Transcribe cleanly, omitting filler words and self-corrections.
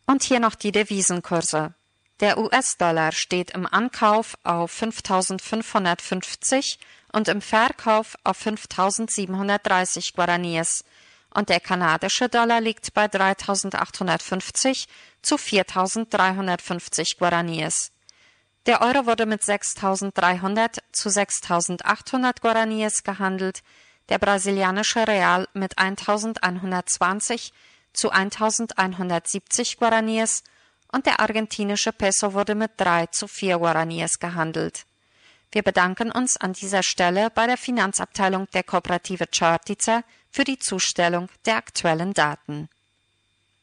Und hier noch die Devisenkurse. Der US-Dollar steht im Ankauf auf 5.550 und im Verkauf auf 5.730 Guaraníes und der kanadische Dollar liegt bei 3.850 zu 4.350 Guaraníes. Der Euro wurde mit 6.300 zu 6.800 Guaraníes gehandelt, der brasilianische Real mit 1.120 zu 1.170 Guaraníes und der argentinische Peso wurde mit 3 zu 4 Guaraníes gehandelt. Wir bedanken uns an dieser Stelle bei der Finanzabteilung der Kooperative Čajetica für die Zustellung der aktuellen Daten.